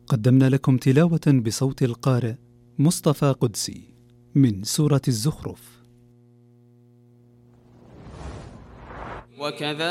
قدمنا لكم تلاوة بصوت القارئ مصطفى قدسي من سورة الزخرف.